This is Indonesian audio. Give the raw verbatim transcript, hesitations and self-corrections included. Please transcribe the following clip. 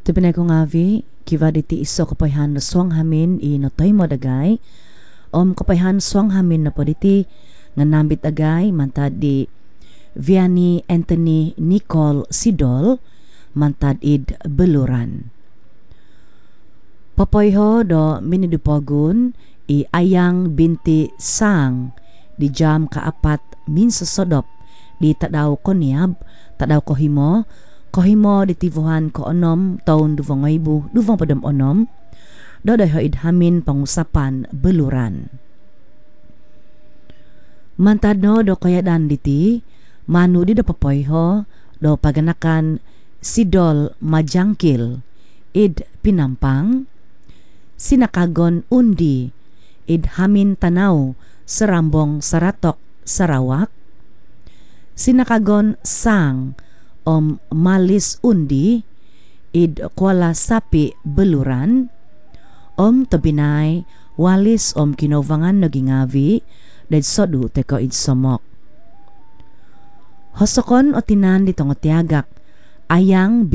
Tipinay ko nga vi, kiva diti iso kapayhan na swang hamin i notoy mo dagay. Om kapayhan swang hamin na po diti nga nambit agay mantad di Vianney Anthony Nicole Sidol mantad id Beluran. Papoyho do minidupogun i Ayang binti Sang di jam kaapat minsa sodop di tadaw ko niyab tadaw ko himo kohimo di tivuhan ko onom taon duvong ibu duvong padam onom do daho idhamin pangusapan Beluran. Mantad no do kayadan diti manu di do papoyho do paganakan Sidol Majangkil id Pinampang sinakagon undi id hamin tanaw Serambong Saratok Sarawak sinakagon Sang om Malis undi id Kuala Sapi Beluran om tabinay walis om kinovangan nagingavi dahil sodu teko id somok hosokon o tinan ditong tiagak Ayang